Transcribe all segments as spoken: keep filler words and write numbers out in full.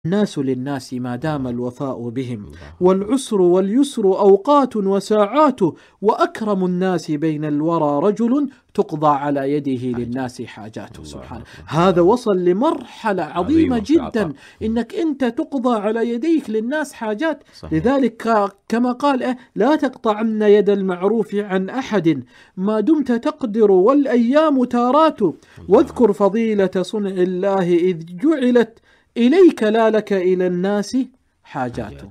الناس للناس ما دام الوفاء بهم، والعسر واليسر أوقات وساعات، وأكرم الناس بين الورى رجل تقضى على يده للناس حاجاته. سبحان، هذا وصل لمرحلة عظيمة جدا، إنك أنت تقضى على يديك للناس حاجات. صحيح. لذلك كما قال لا تقطعن يد المعروف عن أحد ما دمت تقدر والأيام تارات، واذكر فضيلة صنع الله إذ جعلت إليك لا لك إلى الناس حاجاته.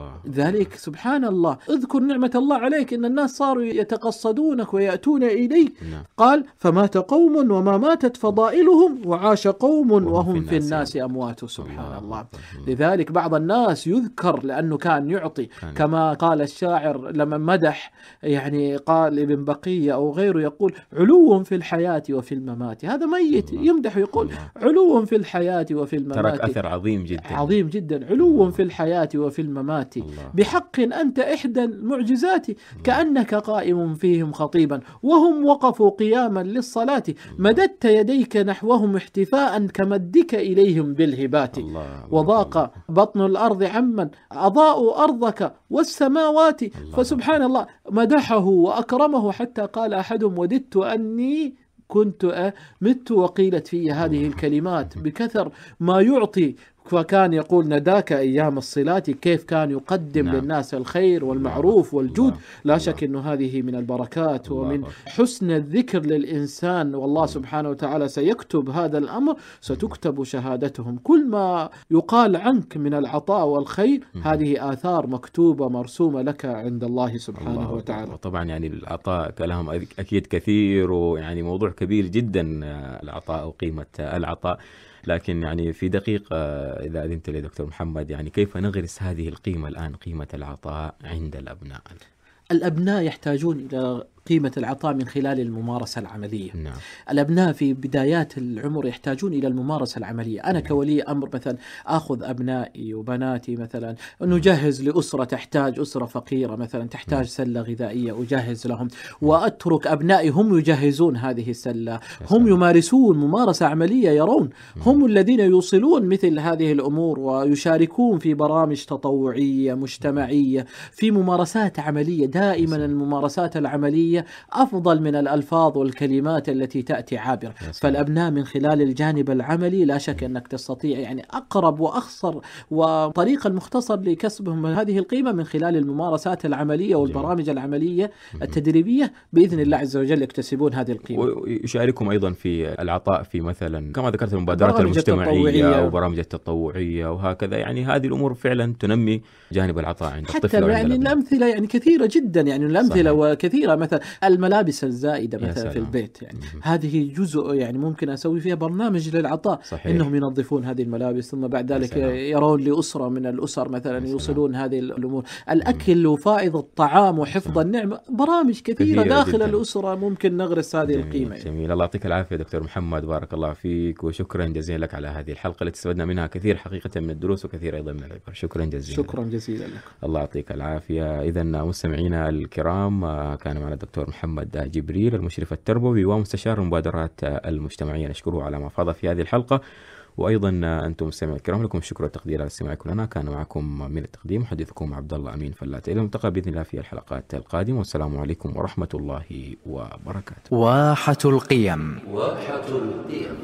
ذلك سبحان الله، اذكر نعمة الله عليك إن الناس صاروا يتقصدونك ويأتون إليك. نعم. قال فمات قوم وما ماتت فضائلهم، وعاش قوم وهم في الناس أموات. سبحان الله, الله. لذلك بعض الناس يذكر لأنه كان يعطي، كان. كما قال الشاعر لما مدح يعني قال ابن بقية أو غيره يقول علو في الحياة وفي الممات. هذا ميت الله. يمدح يقول الله. علو في الحياة وفي الممات، ترك أثر عظيم جدا عظيم جدا. علو في الحياة وفي الممات الله. بحق أنت إحدى المعجزات، كأنك قائم فيهم خطيبا وهم وقفوا قياما للصلاة، مددت يديك نحوهم احتفاء كمدك إليهم بالهبات. الله. وضاق الله. بطن الأرض عمن أضاءوا أرضك والسماوات. الله. فسبحان الله مدحه وأكرمه حتى قال أحدهم وددت أني كنت مت وقيلت في هذه الكلمات بكثر ما يعطي. فكان يقول نداك أيام الصلاة، كيف كان يقدم نعم. للناس الخير والمعروف والجود. لا شك أنه هذه من البركات ومن حسن الذكر للإنسان، والله سبحانه وتعالى سيكتب هذا الأمر، ستكتب شهادتهم. كل ما يقال عنك من العطاء والخير هذه آثار مكتوبة مرسومة لك عند الله سبحانه الله وتعالى. طبعا يعني العطاء كلام أكيد كثير، ويعني موضوع كبير جدا العطاء وقيمة العطاء، لكن يعني في دقيقة إذا أذنت لي دكتور محمد، يعني كيف نغرس هذه القيمة الآن، قيمة العطاء عند الأبناء؟ الأبناء يحتاجون إلى قيمة العطاء من خلال الممارسة العملية. نعم. الأبناء في بدايات العمر يحتاجون إلى الممارسة العملية. أنا نعم. كولي أمر مثلا أخذ أبنائي وبناتي مثلا نجهز لأسرة تحتاج، أسرة فقيرة مثلا تحتاج نعم. سلة غذائية، أجهز لهم وأترك أبنائي هم يجهزون هذه السلة، هم يمارسون ممارسة عملية، يرون هم الذين يوصلون مثل هذه الأمور ويشاركون في برامج تطوعية مجتمعية، في ممارسات عملية. دائما الممارسات العملية أفضل من الألفاظ والكلمات التي تأتي عابرة. فالأبناء من خلال الجانب العملي لا شك أنك تستطيع يعني أقرب وأخصر وطريقة المختصر لكسبهم هذه القيمة من خلال الممارسات العملية والبرامج العملية التدريبية. بإذن الله عز وجل يكتسبون هذه القيمة. ويشاركهم أيضا في العطاء في مثلا كما ذكرت المبادرات المجتمعية وبرامج التطوعية وهكذا. يعني هذه الأمور فعلا تنمي جانب العطاء عند حتى الطفل. يعني الأمثلة يعني كثيرة جدا، يعني الأمثلة وكثيرة. مثلا الملابس الزائدة مثلا في البيت، يعني مم. هذه جزء يعني ممكن أسوي فيها برنامج للعطاء. صحيح. إنهم ينظفون هذه الملابس ثم بعد ذلك يرون لأسرة من الأسر مثلا يوصلون هذه الأمور. الأكل وفائض الطعام وحفظ النعمة، برامج كثيرة, كثيرة داخل جداً. الأسرة ممكن نغرس هذه جميل. القيمة. جميل. الله يعطيك العافية دكتور محمد، بارك الله فيك، وشكرا جزيلا لك على هذه الحلقة التي استفدنا منها كثير حقيقة من الدروس وكثير أيضا من العبر. شكرا جزيلا. شكرا جزيلا لك. الله يعطيك العافية. إذا مستمعينا الكرام، كان معنا الدكتور محمد جبريل المشرف التربوي ومستشار المبادرات المجتمعية، نشكره على ما فاض في هذه الحلقة. وأيضا أنتم مستمعين الكرام لكم الشكر والتقدير على استماعكم لنا. كان معكم من التقديم محدثكم عبد الله أمين فلات. إلى الملتقى بإذن الله في الحلقات القادمة، والسلام عليكم ورحمة الله وبركاته. واحة القيم. واحة القيم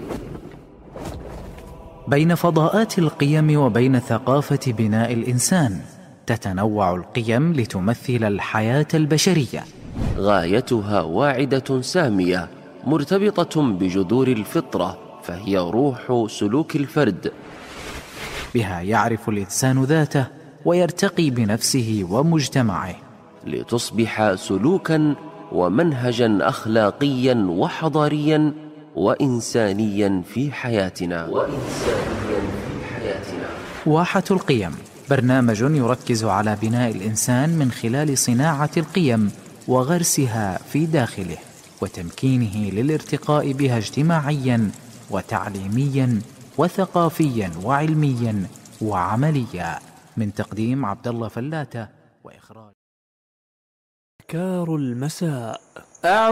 بين فضاءات القيم وبين ثقافة بناء الإنسان تتنوع القيم لتمثل الحياة البشرية. غايتها واعدة سامية مرتبطة بجذور الفطرة، فهي روح سلوك الفرد. بها يعرف الإنسان ذاته ويرتقي بنفسه ومجتمعه، لتصبح سلوكا ومنهجا أخلاقيا وحضاريا وإنسانيا في حياتنا وإنسانيا في حياتنا. واحة القيم برنامج يركز على بناء الإنسان من خلال صناعة القيم وغرسها في داخله وتمكينه للارتقاء بها اجتماعيا وتعليميا وثقافيا وعلميا وعمليا. من تقديم عبد الله فلاتة وإخراج أفكار المساء.